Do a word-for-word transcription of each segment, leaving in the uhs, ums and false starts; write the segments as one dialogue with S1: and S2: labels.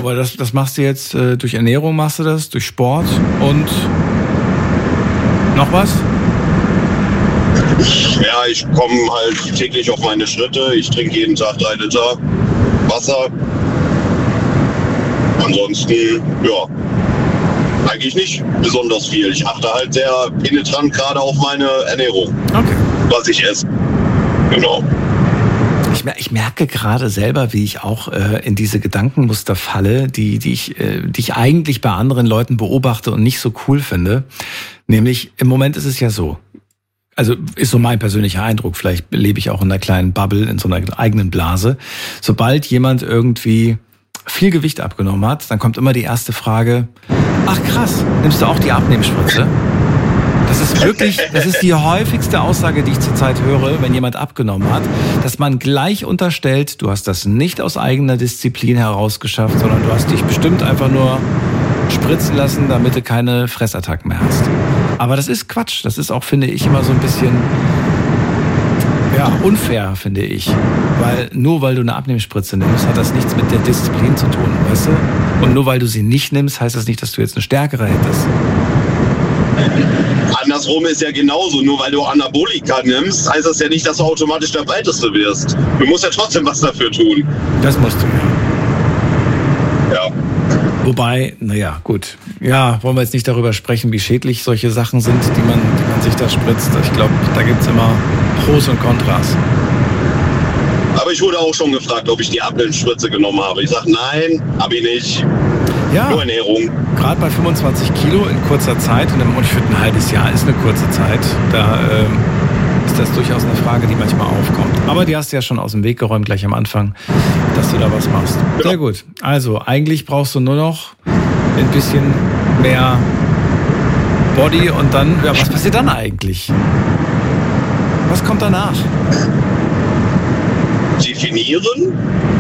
S1: aber das, das machst du jetzt äh, durch Ernährung, machst du das, durch Sport und noch was?
S2: Ja, ich komme halt täglich auf meine Schritte. Ich trinke jeden Tag drei Liter Wasser. Ansonsten, ja, eigentlich nicht besonders viel. Ich achte halt sehr penetrant gerade auf meine Ernährung.
S1: Okay.
S2: Was ich esse. Genau.
S1: Ich, ich merke gerade selber, wie ich auch äh, in diese Gedankenmuster falle, die, die, ich, äh, die ich eigentlich bei anderen Leuten beobachte und nicht so cool finde. Nämlich, im Moment ist es ja so, also ist so mein persönlicher Eindruck, vielleicht lebe ich auch in einer kleinen Bubble, in so einer eigenen Blase. Sobald jemand irgendwie viel Gewicht abgenommen hat, dann kommt immer die erste Frage, ach krass, nimmst du auch die Abnehmspritze? Das ist wirklich, das ist die häufigste Aussage, die ich zurzeit höre, wenn jemand abgenommen hat, dass man gleich unterstellt, du hast das nicht aus eigener Disziplin herausgeschafft, sondern du hast dich bestimmt einfach nur spritzen lassen, damit du keine Fressattacken mehr hast. Aber das ist Quatsch. Das ist auch, finde ich, immer so ein bisschen ja, unfair, finde ich. Weil nur weil du eine Abnehmspritze nimmst, hat das nichts mit der Disziplin zu tun, weißt du? Und nur weil du sie nicht nimmst, heißt das nicht, dass du jetzt eine stärkere hättest.
S2: Andersrum ist ja genauso. Nur weil du Anabolika nimmst, heißt das ja nicht, dass du automatisch der Breiteste wirst. Du musst ja trotzdem was dafür tun.
S1: Das musst du,
S2: ja. Ja.
S1: Wobei, naja, gut. Ja, wollen wir jetzt nicht darüber sprechen, wie schädlich solche Sachen sind, die man, die man sich da spritzt. Ich glaube, da gibt's immer Pros und Kontras.
S2: Aber ich wurde auch schon gefragt, ob ich die Abnehmspritze genommen habe. Ich sage, nein, habe ich nicht.
S1: Ja,
S2: nur Ernährung.
S1: Gerade bei fünfundzwanzig Kilo in kurzer Zeit, und ich finde, ein halbes Jahr ist eine kurze Zeit, da ähm, ist das durchaus eine Frage, die manchmal aufkommt. Aber die hast du ja schon aus dem Weg geräumt gleich am Anfang, dass du da was machst. Ja. Sehr gut. Also eigentlich brauchst du nur noch ein bisschen mehr Body und dann, ja, was passiert dann eigentlich? Was kommt danach?
S2: Definieren.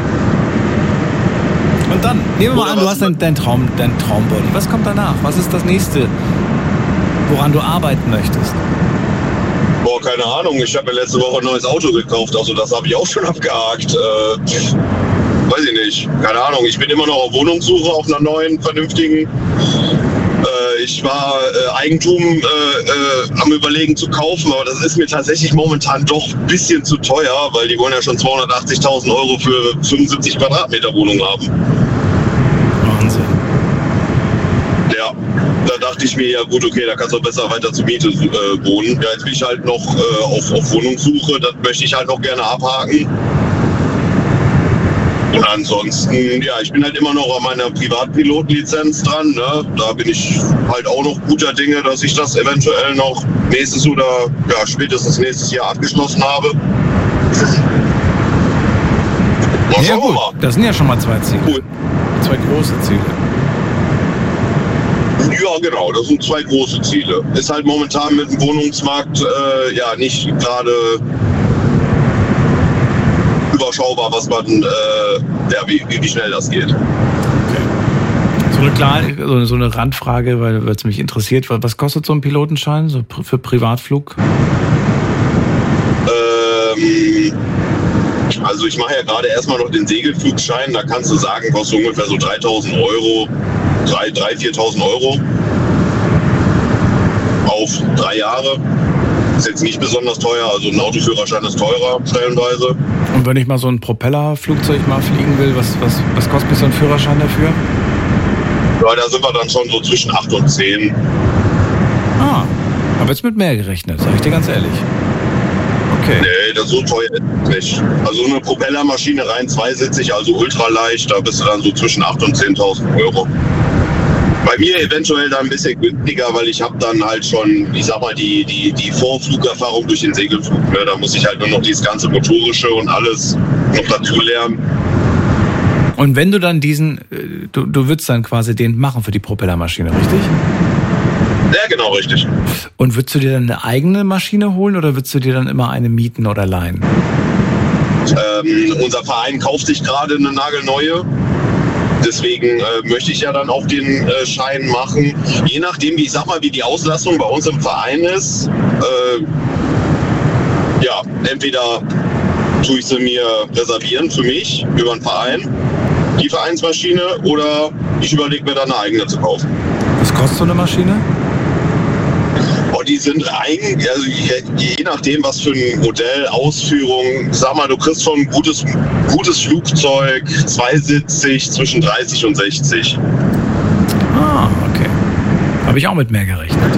S1: Und dann, nehmen wir mal an, du hast dein, dein Traum, dein Traumbody. Was kommt danach? Was ist das nächste, woran du arbeiten möchtest?
S2: Boah, keine Ahnung. Ich habe mir letzte Woche ein neues Auto gekauft. Also das habe ich auch schon abgehakt. Äh, weiß ich nicht. Keine Ahnung. Ich bin immer noch auf Wohnungssuche, auf einer neuen, vernünftigen. Äh, ich war äh, Eigentum äh, äh, am Überlegen zu kaufen, aber das ist mir tatsächlich momentan doch ein bisschen zu teuer, weil die wollen ja schon zweihundertachtzigtausend Euro für fünfundsiebzig Quadratmeter Wohnung haben.
S1: Wahnsinn.
S2: Ja, da dachte ich mir, ja gut, okay, da kannst du besser weiter zur Miete äh, wohnen. Ja, jetzt bin ich halt noch äh, auf, auf Wohnungssuche, das möchte ich halt noch gerne abhaken. Und ansonsten, ja, ich bin halt immer noch an meiner Privatpilotenlizenz dran. Ne? Da bin ich halt auch noch guter Dinge, dass ich das eventuell noch nächstes oder ja, spätestens nächstes Jahr abgeschlossen habe.
S1: Mal ja, gut. Mal. Das sind ja schon mal zwei Ziele. Cool. Zwei große Ziele.
S2: Ja, genau, das sind zwei große Ziele. Ist halt momentan mit dem Wohnungsmarkt äh, ja nicht gerade überschaubar, was man, äh, ja, wie, wie schnell das geht.
S1: Okay. So eine, klar, so eine Randfrage, weil es mich interessiert, was kostet so ein Pilotenschein so für Privatflug?
S2: Ähm, also ich mache ja gerade erstmal noch den Segelflugschein, da kannst du sagen, kostet ungefähr so dreitausend Euro, dreitausend, viertausend Euro auf drei Jahre. Ist jetzt nicht besonders teuer, also ein Autoführerschein ist teurer, stellenweise.
S1: Und wenn ich mal so ein Propellerflugzeug mal fliegen will, was, was, was kostet so ein Führerschein dafür?
S2: Ja, da sind wir dann schon so zwischen acht und zehn.
S1: Ah, aber jetzt mit mehr gerechnet, sag ich dir ganz ehrlich. Okay.
S2: Nee, das ist so teuer nicht. Also eine Propellermaschine rein zweisitzig, also ultraleicht, da bist du dann so zwischen achttausend und zehntausend Euro. Bei mir eventuell dann ein bisschen günstiger, weil ich habe dann halt schon, ich sag mal, die, die, die Vorflugerfahrung durch den Segelflug. Ne? Da muss ich halt nur noch dieses ganze Motorische und alles noch dazu lernen.
S1: Und wenn du dann diesen, du, du würdest dann quasi den machen für die Propellermaschine, richtig?
S2: Ja, genau, richtig.
S1: Und würdest du dir dann eine eigene Maschine holen oder würdest du dir dann immer eine mieten oder leihen?
S2: Ähm, unser Verein kauft sich gerade eine nagelneue. Deswegen äh, möchte ich ja dann auch den äh, Schein machen. Je nachdem, wie ich sag mal, wie die Auslastung bei uns im Verein ist. Äh, ja, entweder tue ich sie mir reservieren für mich über den Verein. die Vereinsmaschine, oder ich überlege mir dann eine eigene zu kaufen.
S1: Was kostet so eine Maschine?
S2: Oh, die sind eigentlich, also je, je nachdem, was für ein Modell, Ausführung, sag mal, du kriegst schon ein gutes, gutes Flugzeug, zweisitzig, zwischen dreißig und sechzig.
S1: Ah, okay. Habe ich auch mit mehr gerechnet.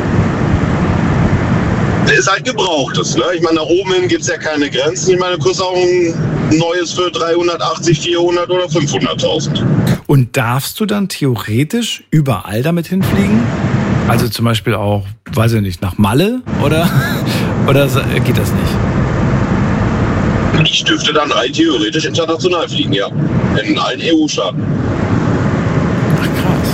S2: Der ist halt gebrauchtes, ne? Ich meine, nach oben hin gibt es ja keine Grenzen. Ich meine, du kriegst auch ein neues für dreihundertachtzig, vierhundert oder fünfhunderttausend.
S1: Und darfst du dann theoretisch überall damit hinfliegen? Also zum Beispiel auch, weiß ich nicht, nach Malle? Oder, oder geht das nicht?
S2: Ich dürfte dann rein theoretisch international fliegen, ja. In allen E U-Staaten.
S1: Ach, krass.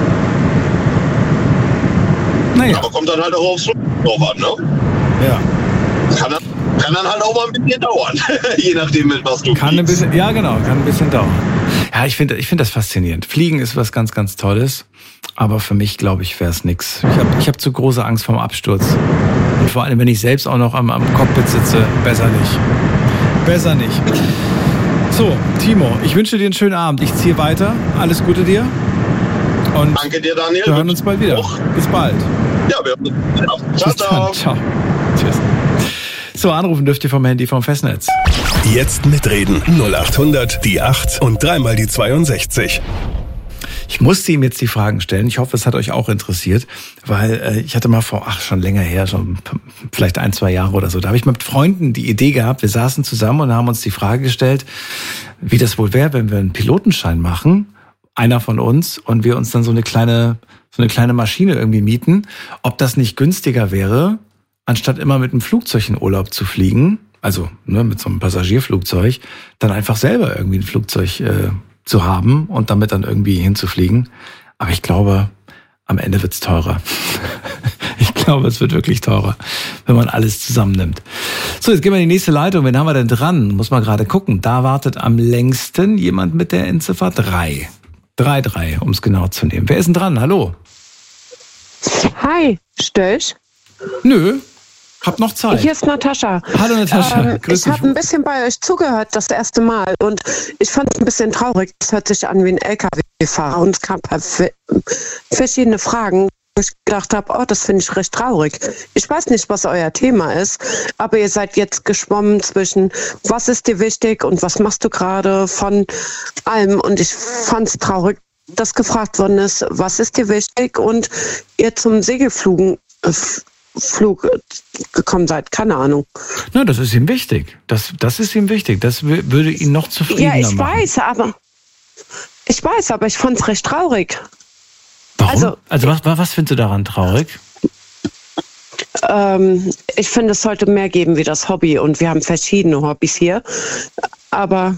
S1: Naja.
S2: Aber kommt dann halt auch aufs Flug drauf an, ne?
S1: Ja.
S2: Kann dann, kann dann halt auch mal ein bisschen dauern. Je nachdem, mit was du
S1: Kann
S2: fliegst.
S1: ein bisschen, ja genau, kann ein bisschen dauern. Ja, ich finde ich finde das faszinierend. Fliegen ist was ganz, ganz Tolles. Aber für mich, glaube ich, wäre es nix. Ich habe ich hab zu große Angst vorm Absturz. Und vor allem, wenn ich selbst auch noch am, am Cockpit sitze, besser nicht. Besser nicht. So, Timo, ich wünsche dir einen schönen Abend. Ich ziehe weiter. Alles Gute dir. Und
S2: Danke dir, Daniel.
S1: wir hören uns bald wieder.
S2: Auch.
S1: Bis bald.
S2: Ja, wir haben uns. Ciao,
S1: Bis dann.
S2: ciao.
S1: Ciao. Tschüss. So, anrufen dürft ihr vom Handy vom Festnetz.
S3: Jetzt mitreden. null acht hundert, die acht und dreimal die zweiundsechzig.
S1: Ich musste ihm jetzt die Fragen stellen. Ich hoffe, es hat euch auch interessiert, weil äh, ich hatte mal vor, ach schon länger her, schon vielleicht ein, zwei Jahre oder so, da habe ich mit Freunden die Idee gehabt, wir saßen zusammen und haben uns die Frage gestellt, wie das wohl wäre, wenn wir einen Pilotenschein machen, einer von uns, und wir uns dann so eine kleine, so eine kleine Maschine irgendwie mieten, ob das nicht günstiger wäre, anstatt immer mit einem Flugzeug in Urlaub zu fliegen, also ne, mit so einem Passagierflugzeug, dann einfach selber irgendwie ein Flugzeug äh, zu haben und damit dann irgendwie hinzufliegen. Aber ich glaube, am Ende wird's teurer. Ich glaube, es wird wirklich teurer, wenn man alles zusammennimmt. So, jetzt gehen wir in die nächste Leitung. Wen haben wir denn dran? Muss man gerade gucken. Da wartet am längsten jemand mit der Endziffer drei. drei drei, um es genau zu nehmen. Wer ist denn dran? Hallo?
S4: Hi, stör ich?
S1: Nö. Hab noch Zeit.
S4: Hier ist Natascha.
S1: Hallo Natascha.
S4: Ähm, ich habe ein bisschen bei euch zugehört das erste Mal und ich fand es ein bisschen traurig. Es hört sich an wie ein L K W-Fahrer und es kam verschiedene Fragen, wo ich gedacht habe, oh, das finde ich recht traurig. Ich weiß nicht, was euer Thema ist, aber ihr seid jetzt geschwommen zwischen, was ist dir wichtig und was machst du gerade von allem, und ich fand es traurig, dass gefragt worden ist, was ist dir wichtig, und ihr zum Segelflugen äh, Flug gekommen seid, keine Ahnung.
S1: Na, das ist ihm wichtig. Das, das ist ihm wichtig. Das w- würde ihn noch zufriedener machen.
S4: Ja, ich machen. weiß, aber ich weiß, aber ich fand es recht traurig.
S1: Warum?
S4: Also,
S1: also was, was findest du daran traurig?
S4: Ähm, ich finde, es sollte mehr geben wie das Hobby, und wir haben verschiedene Hobbys hier, aber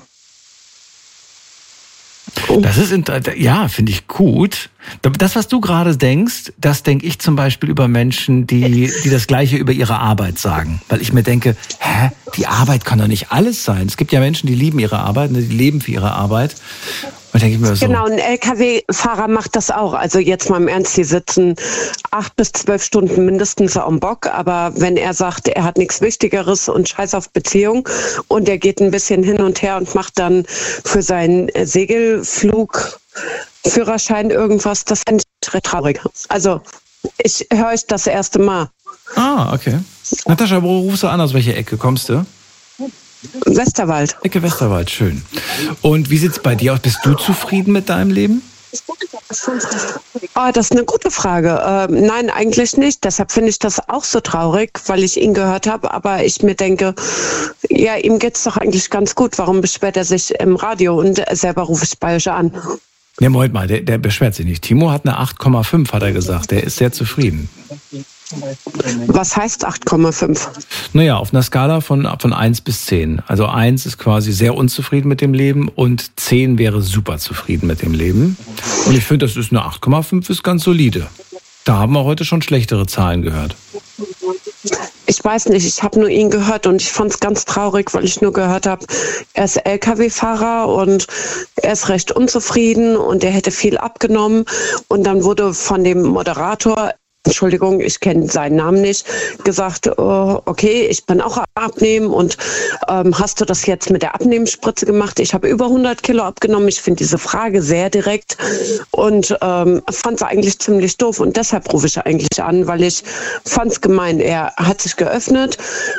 S1: Das ist, ja, finde ich gut. Das, was du gerade denkst, das denke ich zum Beispiel über Menschen, die, die das Gleiche über ihre Arbeit sagen. Weil ich mir denke, hä, die Arbeit kann doch nicht alles sein. Es gibt ja Menschen, die lieben ihre Arbeit, die leben für ihre Arbeit. Und denke ich mir so.
S4: Genau, ein L K W-Fahrer macht das auch. Also jetzt mal im Ernst, die sitzen acht bis zwölf Stunden mindestens am Bock. Aber wenn er sagt, er hat nichts Wichtigeres und scheiß auf Beziehung, und er geht ein bisschen hin und her und macht dann für seinen Segelflugführerschein irgendwas, das finde ich recht traurig. Also ich höre euch das erste Mal.
S1: Ah, okay. Natascha, wo rufst du an? Aus welcher Ecke kommst du?
S4: Westerwald.
S1: Ecke Westerwald, schön. Und wie sieht's bei dir aus? Bist du zufrieden mit deinem Leben?
S4: Oh, das ist eine gute Frage. Ähm, nein, eigentlich nicht. Deshalb finde ich das auch so traurig, weil ich ihn gehört habe. Aber ich mir denke, ja, ihm geht's doch eigentlich ganz gut. Warum beschwert er sich im Radio? Und selber rufe ich bei euch an.
S1: Ja, Moment mal, der, der beschwert sich nicht. Timo hat eine acht Komma fünf, hat er gesagt. Der ist sehr zufrieden.
S4: Was heißt acht Komma fünf?
S1: Naja, auf einer Skala von, von eins bis zehn. Also eins ist quasi sehr unzufrieden mit dem Leben und zehn wäre super zufrieden mit dem Leben. Und ich finde, das ist eine acht Komma fünf, ist ganz solide. Da haben wir heute schon schlechtere Zahlen gehört.
S4: Ich weiß nicht, ich habe nur ihn gehört und ich fand es ganz traurig, weil ich nur gehört habe, er ist L K W-Fahrer und er ist recht unzufrieden und er hätte viel abgenommen. Und dann wurde von dem Moderator Entschuldigung, ich kenne seinen Namen nicht, gesagt, oh, okay, ich bin auch abnehmen und ähm, hast du das jetzt mit der Abnehmensspritze gemacht? Ich habe über hundert Kilo abgenommen. Ich finde diese Frage sehr direkt und ähm, fand es eigentlich ziemlich doof und deshalb rufe ich eigentlich an, weil ich fand es gemein. Er hat sich geöffnet,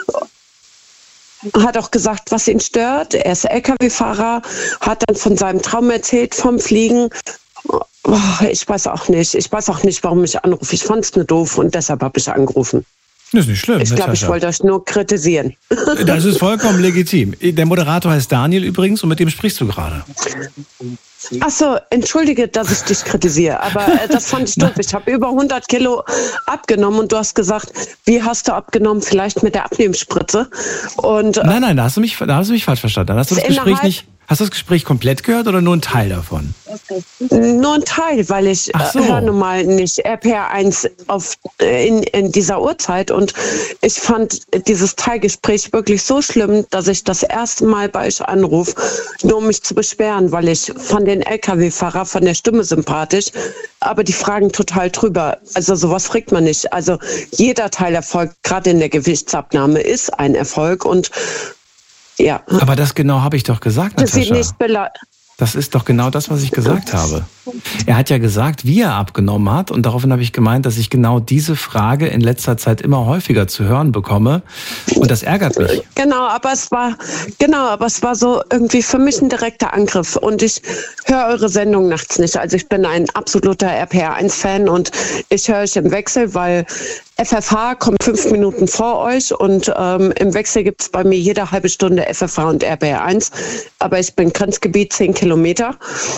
S4: hat auch gesagt, was ihn stört. Er ist L K W-Fahrer, hat dann von seinem Traum erzählt vom Fliegen. Oh, ich weiß auch nicht. Ich weiß auch nicht, warum ich anrufe. Ich fand es nur doof und deshalb habe ich angerufen.
S1: Das ist nicht schlimm.
S4: Ich glaube, ich wollte euch nur kritisieren.
S1: Das ist vollkommen legitim. Der Moderator heißt Daniel übrigens und mit dem sprichst du gerade.
S4: Ach so, entschuldige, dass ich dich kritisiere, aber äh, das fand ich doof. Ich habe über hundert Kilo abgenommen und du hast gesagt, wie hast du abgenommen? Vielleicht mit der Abnehmensspritze. Und, äh,
S1: nein, nein, da hast du mich, da hast du mich falsch verstanden. Hast du das Gespräch nicht, hast du das Gespräch komplett gehört oder nur einen Teil davon?
S4: Nur ein Teil, weil ich
S1: Ach so.
S4: äh, höre nun mal nicht R P R eins auf, äh, in, in dieser Uhrzeit und ich fand dieses Teilgespräch wirklich so schlimm, dass ich das erste Mal bei euch anrufe, nur um mich zu beschweren, weil ich fand den L K W-Fahrer von der Stimme sympathisch, aber die Fragen total drüber. Also sowas fragt man nicht. Also jeder Teilerfolg, gerade in der Gewichtsabnahme, ist ein Erfolg und ja.
S1: Aber das genau habe ich doch gesagt,
S4: Das
S1: Natascha.
S4: sieht nicht bela-
S1: Das ist doch genau das, was ich gesagt habe. Er hat ja gesagt, wie er abgenommen hat. Und daraufhin habe ich gemeint, dass ich genau diese Frage in letzter Zeit immer häufiger zu hören bekomme. Und das ärgert mich.
S4: Genau, aber es war, genau, aber es war so irgendwie für mich ein direkter Angriff. Und ich höre eure Sendung nachts nicht. Also ich bin ein absoluter R P R eins Fan und ich höre euch im Wechsel, weil F F H kommt fünf Minuten vor euch und ähm, im Wechsel gibt es bei mir jede halbe Stunde F F H und R P R eins. Aber ich bin Grenzgebiet zehn Kilometer.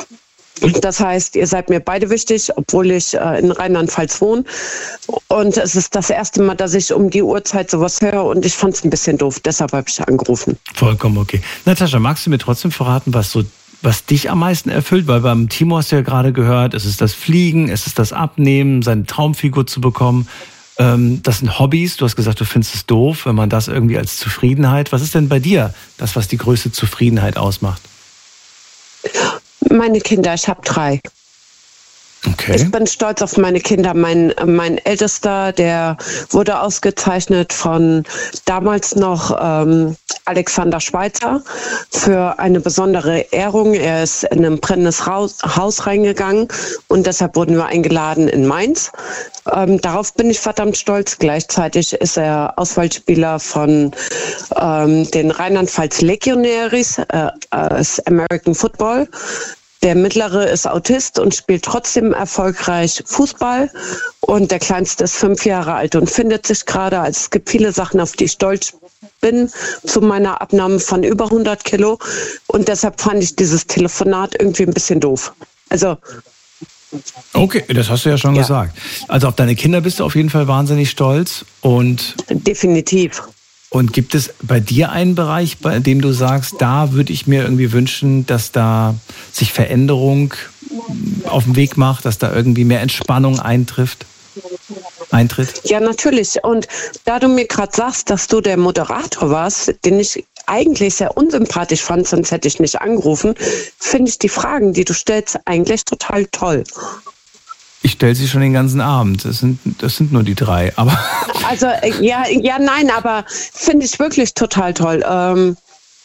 S4: Das heißt, ihr seid mir beide wichtig, obwohl ich äh, in Rheinland-Pfalz wohne. Und es ist das erste Mal, dass ich um die Uhrzeit sowas höre und ich fand es ein bisschen doof. Deshalb habe ich angerufen.
S1: Vollkommen okay. Natascha, magst du mir trotzdem verraten, was so was dich am meisten erfüllt? Weil beim Timo hast du ja gerade gehört, es ist das Fliegen, es ist das Abnehmen, seine Traumfigur zu bekommen. Ähm, das sind Hobbys. Du hast gesagt, du findest es doof, wenn man das irgendwie als Zufriedenheit. Was ist denn bei dir das, was die größte Zufriedenheit ausmacht?
S4: Meine Kinder, ich habe drei.
S1: Okay.
S4: Ich bin stolz auf meine Kinder. Mein, mein Ältester, der wurde ausgezeichnet von damals noch ähm, Alexander Schweitzer für eine besondere Ehrung. Er ist in ein brennendes Haus, Haus reingegangen und deshalb wurden wir eingeladen in Mainz. Ähm, darauf bin ich verdammt stolz. Gleichzeitig ist er Auswahlspieler von ähm, den Rheinland-Pfalz Legionäris, äh, äh, American Football. Der Mittlere ist Autist und spielt trotzdem erfolgreich Fußball. Und der Kleinste ist fünf Jahre alt und findet sich gerade. Also es gibt viele Sachen, auf die ich stolz bin, zu meiner Abnahme von über hundert Kilo. Und deshalb fand ich dieses Telefonat irgendwie ein bisschen doof. Also
S1: Okay, das hast du ja schon
S4: ja.
S1: gesagt. Also auf deine Kinder bist du auf jeden Fall wahnsinnig stolz. Und
S4: Definitiv.
S1: Und gibt es bei dir einen Bereich, bei dem du sagst, da würde ich mir irgendwie wünschen, dass da sich Veränderung auf den Weg macht, dass da irgendwie mehr Entspannung eintrifft, eintritt?
S4: Ja, natürlich. Und da du mir gerade sagst, dass du der Moderator warst, den ich eigentlich sehr unsympathisch fand, sonst hätte ich nicht angerufen, finde ich die Fragen, die du stellst, eigentlich total toll.
S1: Ich stelle sie schon den ganzen Abend. Das sind, das sind nur die drei. Aber
S4: also ja, ja, nein, aber finde ich wirklich total toll. Ähm,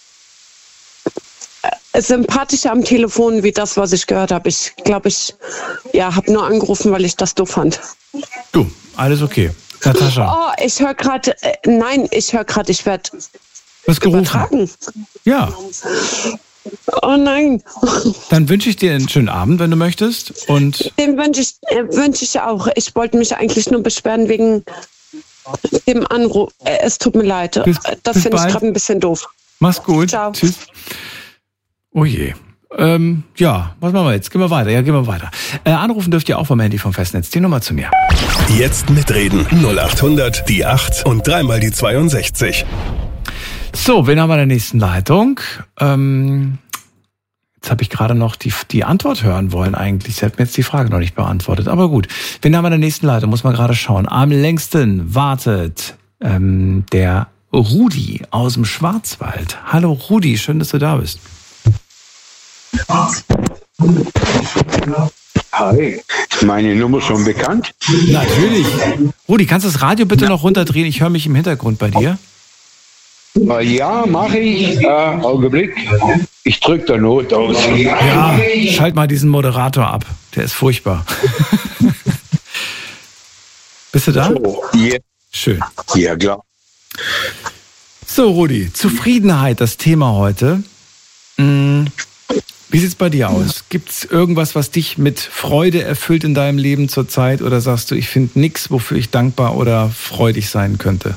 S4: äh, sympathischer am Telefon wie das, was ich gehört habe. Ich glaube, ich ja, habe nur angerufen, weil ich das doof fand.
S1: du, alles okay. Natascha.
S4: Oh, ich höre gerade, äh, nein, ich höre gerade, ich werde übertragen.
S1: Ja.
S4: Oh nein.
S1: Dann wünsche ich dir einen schönen Abend, wenn du möchtest. Und
S4: Den wünsche ich, äh, wünsch ich auch. Ich wollte mich eigentlich nur beschweren wegen dem Anruf. Äh, es tut mir leid.
S1: Bis,
S4: das finde ich gerade ein bisschen doof.
S1: Mach's gut.
S4: Ciao.
S1: Tschüss. Oh je. Ähm, ja, was machen wir jetzt? Gehen wir weiter. Ja, gehen wir weiter. Äh, anrufen dürft ihr auch vom Handy vom Festnetz. Die Nummer zu mir.
S3: Jetzt mitreden. null acht hundert, die acht und dreimal die zweiundsechzig.
S1: So, wen haben wir in der nächsten Leitung? Ähm, jetzt habe ich gerade noch die, die Antwort hören wollen eigentlich. Sie hat mir jetzt die Frage noch nicht beantwortet. Aber gut, wen haben wir in der nächsten Leitung? Muss man gerade schauen. Am längsten wartet ähm, der Rudi aus dem Schwarzwald. Hallo Rudi, schön, dass du da bist.
S5: Hi, ist meine Nummer schon bekannt?
S1: Natürlich. Rudi, kannst du das Radio bitte noch runterdrehen? Ich höre mich im Hintergrund bei dir.
S5: Ja, mache ich. Äh, Augenblick. Ich drücke da Not aus.
S1: Ja, schalt mal diesen Moderator ab. Der ist furchtbar. Bist du da?
S5: So, yeah.
S1: Schön.
S5: Ja, klar.
S1: So, Rudi, Zufriedenheit, das Thema heute. Hm. Wie sieht es bei dir aus? Gibt es irgendwas, was dich mit Freude erfüllt in deinem Leben zurzeit? Oder sagst du, ich finde nichts, wofür ich dankbar oder freudig sein könnte?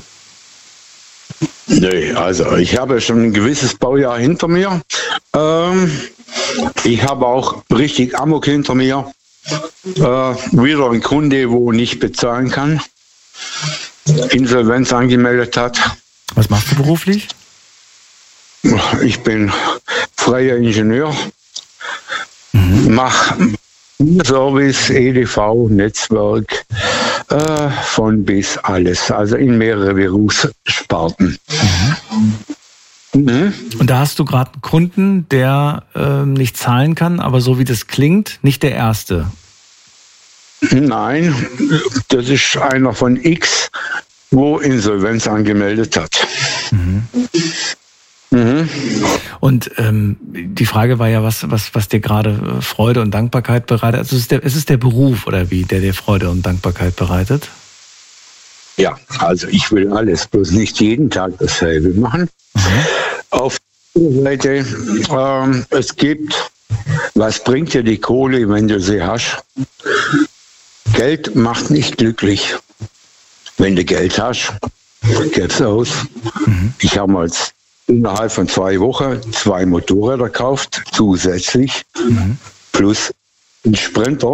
S5: Nee, also ich habe schon ein gewisses Baujahr hinter mir. Ähm, ich habe auch richtig Amok hinter mir. Äh, wieder ein Kunde, wo nicht bezahlen kann. Insolvenz angemeldet hat.
S1: Was machst du beruflich?
S5: Ich bin freier Ingenieur. Mhm. Mach Service, E D V, Netzwerk, äh, von bis alles, also in mehrere Berufssparten.
S1: Mhm. Mhm. Und da hast du gerade einen Kunden, der äh, nicht zahlen kann, aber so wie das klingt, nicht der erste.
S5: Nein, das ist einer von X, wo Insolvenz angemeldet hat.
S1: Mhm. Mhm. Und ähm, die Frage war ja, was, was, was dir gerade Freude und Dankbarkeit bereitet. Also es ist, der, es ist der Beruf, oder wie, der dir Freude und Dankbarkeit bereitet?
S5: Ja, also ich will alles, bloß nicht jeden Tag dasselbe machen. Mhm. Auf der Seite, ähm, es gibt, was bringt dir die Kohle, wenn du sie hast? Geld macht nicht glücklich. Wenn du Geld hast, gib's aus. Mhm. Ich habe mal innerhalb von zwei Wochen zwei Motorräder gekauft, zusätzlich, mhm. plus ein Sprinter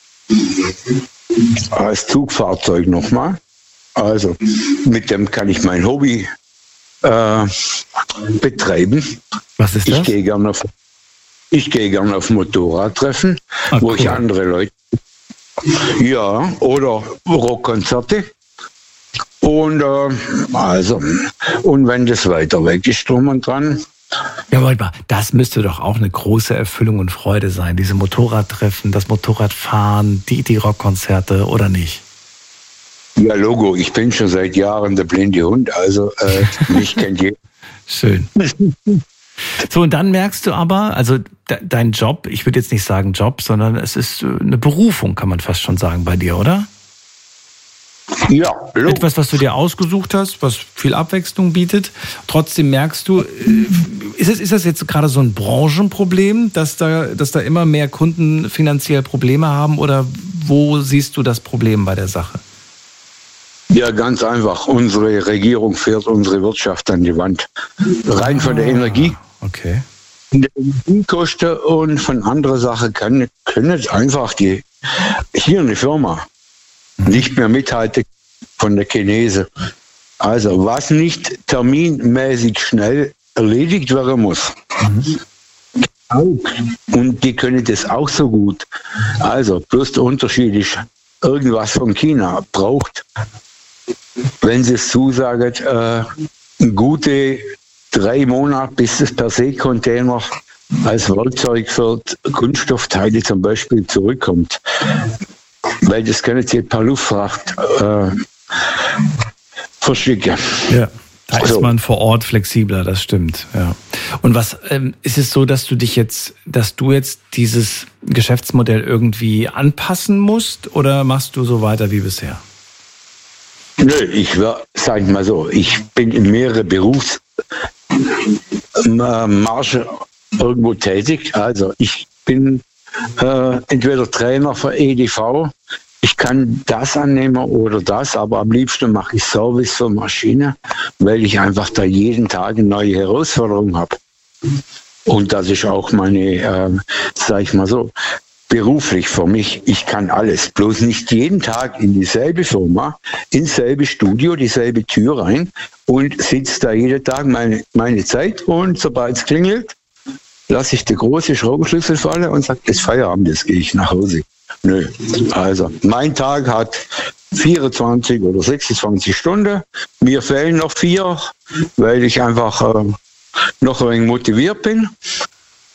S5: als Zugfahrzeug nochmal. Also mit dem kann ich mein Hobby äh, betreiben.
S1: Was ist das?
S5: Ich gehe gerne auf, ich gehe gerne auf Motorradtreffen, ah, wo cool. ich andere Leute, ja, oder Rockkonzerte. Und äh, also, und wenn das weiter weg ist, drum und dran.
S1: Ja, warte mal, das müsste doch auch eine große Erfüllung und Freude sein, diese Motorradtreffen, das Motorradfahren, die, die Rockkonzerte, oder nicht?
S5: Ja, Logo, ich bin schon seit Jahren der blinde Hund, also äh, mich kennt jeder.
S1: Schön. So, und dann merkst du aber, also de- dein Job, ich würde jetzt nicht sagen Job, sondern es ist eine Berufung, kann man fast schon sagen, bei dir, oder?
S5: Ja, Logo.
S1: Etwas, was du dir ausgesucht hast, was viel Abwechslung bietet. Trotzdem merkst du, ist es, ist das jetzt gerade so ein Branchenproblem, dass da, dass da immer mehr Kunden finanziell Probleme haben, oder wo siehst du das Problem bei der Sache?
S5: Ja, ganz einfach. Unsere Regierung fährt unsere Wirtschaft an die Wand. Rein von der Energie.
S1: Okay.
S5: Der Energiekosten und von anderer Sache kann, können einfach die, hier eine Firma, nicht mehr mithalten von der Chinese. Also was nicht terminmäßig schnell erledigt werden muss. Mhm. Und die können das auch so gut. Also bloß der Unterschied ist, irgendwas von China braucht, wenn sie es zusagen, äh, gute drei Monate, bis das per se Container als Werkzeug für Kunststoffteile zum Beispiel zurückkommt. Weil das können sie per Luftfracht äh, verschicken.
S1: Ja, da ist
S5: so.
S1: Man vor Ort flexibler, das stimmt. Ja. Und was ähm, ist es so, dass du dich jetzt, dass du jetzt dieses Geschäftsmodell irgendwie anpassen musst, oder machst du so weiter wie bisher?
S5: Nö, ich sage mal so, ich bin in mehrere Berufsmarschen irgendwo tätig. Also ich bin äh, entweder Trainer für E D V, ich kann das annehmen oder das, aber am liebsten mache ich Service für Maschine, weil ich einfach da jeden Tag eine neue Herausforderung habe. Und das ist auch meine, äh, sage ich mal so, beruflich für mich, ich kann alles, bloß nicht jeden Tag in dieselbe Firma, ins selbe Studio, dieselbe Tür rein und sitze da jeden Tag meine, meine Zeit, und sobald es klingelt, lasse ich den großen Schraubenschlüssel fallen und sage, es ist Feierabend, jetzt gehe ich nach Hause. Nö, also mein Tag hat vierundzwanzig oder sechsundzwanzig Stunden, mir fehlen noch vier, weil ich einfach äh, noch ein wenig motiviert bin.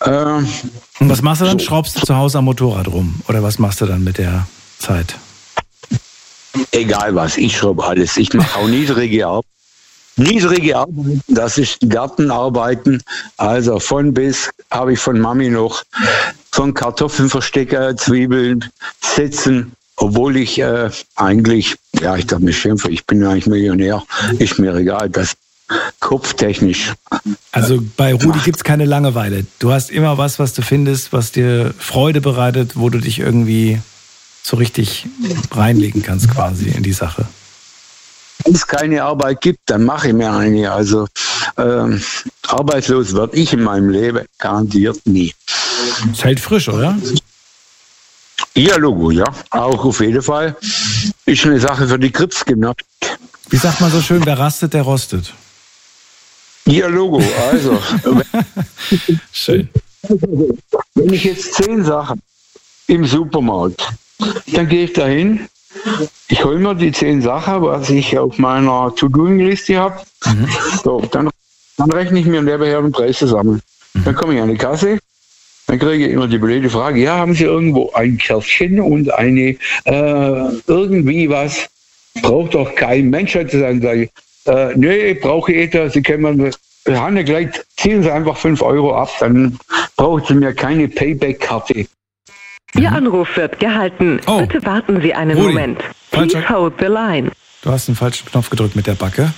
S5: Äh,
S1: Und was machst du dann?
S5: So.
S1: Schraubst du zu Hause am Motorrad rum? Oder was machst du dann mit der Zeit?
S5: Egal was, ich schraube alles. Ich mache auch niedrige Arbeit. Niedrige Arbeit, das ist Gartenarbeiten. Also von bis habe ich von Mami noch von Kartoffeln verstecken, Zwiebeln, Setzen. Obwohl ich äh, eigentlich, ja, ich darf mich schimpfen, ich bin eigentlich Millionär. Ist mir egal, das kopftechnisch.
S1: Also bei Rudi gibt es keine Langeweile. Du hast immer was, was du findest, was dir Freude bereitet, wo du dich irgendwie so richtig reinlegen kannst quasi in die Sache.
S5: Wenn es keine Arbeit gibt, dann mache ich mir eine. Also ähm, arbeitslos werde ich in meinem Leben garantiert nie.
S1: Es hält frisch, oder?
S5: Ja, Logo, ja. Auch auf jeden Fall. Ist eine Sache für die Krebsgymnastik.
S1: Wie sagt man so schön, wer rastet, der rostet.
S5: Ja, Logo, also.
S1: Schön.
S5: Wenn ich jetzt zehn Sachen im Supermarkt, dann gehe ich dahin, ich hole mir die zehn Sachen, was ich auf meiner To-Do-Liste habe. Mhm. So, dann, dann rechne ich mir nebenher den Preis zusammen. Mhm. Dann komme ich an die Kasse. Dann kriege ich immer die blöde Frage, ja, haben Sie irgendwo ein Kärtchen und eine, äh, irgendwie was, braucht doch kein Mensch zu sagen, sage ich, äh, nee, brauche ich etwas, Sie können mir, Hanne, gleich ziehen Sie einfach fünf Euro ab, dann brauchen Sie mir keine Payback-Karte.
S6: Ihr Anruf wird gehalten.
S1: Oh.
S6: Bitte warten Sie einen
S1: Rudi.
S6: Moment.
S1: Falscher-
S6: Please hold the line.
S1: Du hast den falschen Knopf gedrückt mit der Backe.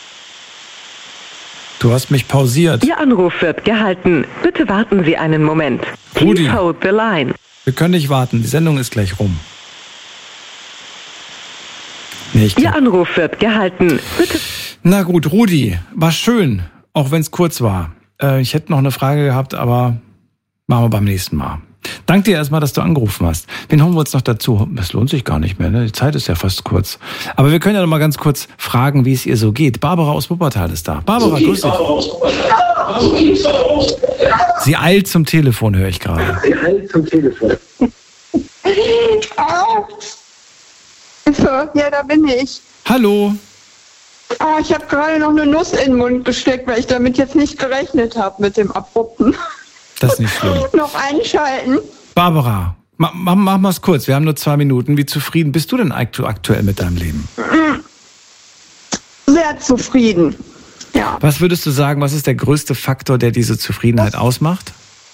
S1: Du hast mich pausiert.
S6: Ihr Anruf wird gehalten. Bitte warten Sie einen Moment. Please
S1: Rudi.
S6: hold the line.
S1: Wir können nicht warten, die Sendung ist gleich rum. Nicht.
S6: Ihr Anruf wird gehalten. Bitte.
S1: Na gut, Rudi, war schön, auch wenn es kurz war. Äh, ich hätte noch eine Frage gehabt, aber machen wir beim nächsten Mal. Danke dir erstmal, dass du angerufen hast. Wen holen wir uns noch dazu? Das lohnt sich gar nicht mehr, ne? Die Zeit ist ja fast kurz. Aber wir können ja noch mal ganz kurz fragen, wie es ihr so geht. Barbara aus Wuppertal ist da. Barbara, grüß dich. Sie eilt zum Telefon, höre ich gerade.
S5: Sie eilt zum Telefon.
S7: Ja, da bin ich.
S1: Hallo.
S7: Ah, ich habe gerade noch eine Nuss in den Mund gesteckt, weil ich damit jetzt nicht gerechnet habe mit dem Abrupten.
S1: Das ist nicht schlimm.
S7: Noch einschalten.
S1: Barbara, mach, mach, mach mal's kurz. Wir haben nur zwei Minuten. Wie zufrieden bist du denn aktu- aktuell mit deinem Leben?
S7: Sehr zufrieden. Ja.
S1: Was würdest du sagen, was ist der größte Faktor, der diese Zufriedenheit ausmacht?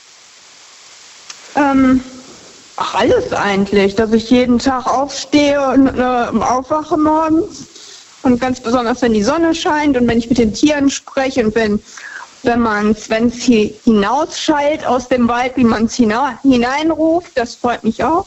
S7: Ähm, ach, alles eigentlich. Dass ich jeden Tag aufstehe und äh, aufwache morgens. Und ganz besonders, wenn die Sonne scheint und wenn ich mit den Tieren spreche und wenn wenn man es, wenn es hinausschallt aus dem Wald, wie man es hineinruft, das freut mich auch.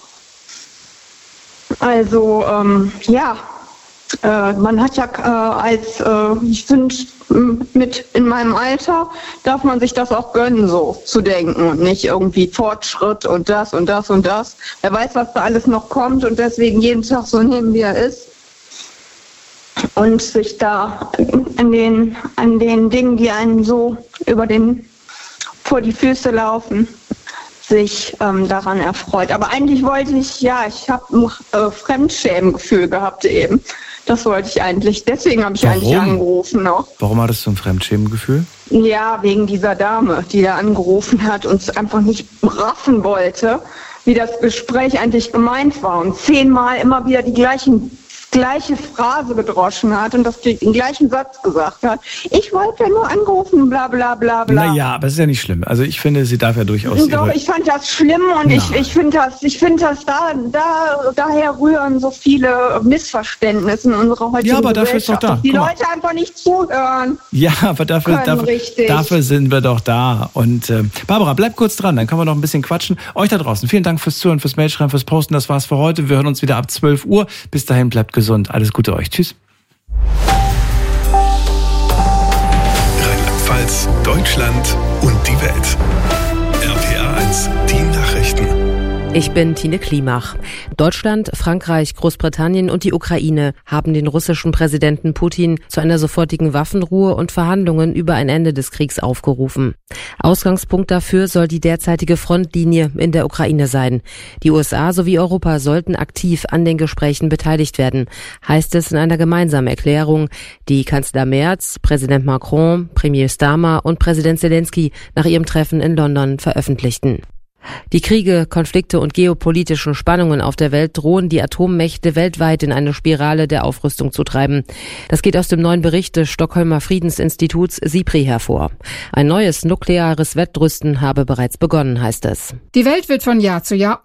S7: Also, ähm, ja, äh, man hat ja äh, als, äh, ich finde, mit in meinem Alter darf man sich das auch gönnen, so zu denken und nicht irgendwie Fortschritt und das und das und das. Wer weiß, was da alles noch kommt und deswegen jeden Tag so nehmen, wie er ist. Und sich da an den, an den Dingen, die einen so über den, vor die Füße laufen, sich ähm, daran erfreut. Aber eigentlich wollte ich, ja, ich habe ein äh, Fremdschämengefühl gehabt eben. Das wollte ich eigentlich, deswegen habe ich
S1: Warum?
S7: eigentlich angerufen noch.
S1: Warum hattest du ein Fremdschämengefühl?
S7: Ja, wegen dieser Dame, die da angerufen hat und es einfach nicht raffen wollte, wie das Gespräch eigentlich gemeint war. Und zehnmal immer wieder die gleichen gleiche Phrase gedroschen hat und das den gleichen Satz gesagt hat. Ich wollte nur angerufen, bla bla bla bla.
S1: Naja, aber es ist ja nicht schlimm. Also ich finde, sie darf ja durchaus...
S7: Doch,
S1: ihre
S7: ich fand das schlimm und
S1: Nein.
S7: ich, ich finde das, ich finde das da, da, daher rühren so viele Missverständnisse in unserer heutigen
S1: Ja, aber dafür ist doch
S7: Gesellschaft,
S1: da.
S7: dass die
S1: Guck mal.
S7: Leute einfach nicht zuhören.
S1: Ja, aber dafür,
S7: Können
S1: dafür,
S7: richtig.
S1: dafür sind wir doch da. Und äh, Barbara, bleib kurz dran, dann können wir noch ein bisschen quatschen. Euch da draußen, vielen Dank fürs Zuhören, fürs Mailschreiben, fürs Posten. Das war's für heute. Wir hören uns wieder ab zwölf Uhr. Bis dahin, bleibt gesund. Alles Gute euch. Tschüss.
S3: Rheinland-Pfalz, Deutschland und die Welt. R P R eins, die Nachrichten.
S8: Ich bin Tine Klimach. Deutschland, Frankreich, Großbritannien und die Ukraine haben den russischen Präsidenten Putin zu einer sofortigen Waffenruhe und Verhandlungen über ein Ende des Kriegs aufgerufen. Ausgangspunkt dafür soll die derzeitige Frontlinie in der Ukraine sein. Die U S A sowie Europa sollten aktiv an den Gesprächen beteiligt werden, heißt es in einer gemeinsamen Erklärung, die Kanzler Merz, Präsident Macron, Premier Starmer und Präsident Zelensky nach ihrem Treffen in London veröffentlichten. Die Kriege, Konflikte und geopolitischen Spannungen auf der Welt drohen die Atommächte weltweit in eine Spirale der Aufrüstung zu treiben. Das geht aus dem neuen Bericht des Stockholmer Friedensinstituts SIPRI hervor. Ein neues nukleares Wettrüsten habe bereits begonnen, heißt es.
S9: Die Welt wird von Jahr zu Jahr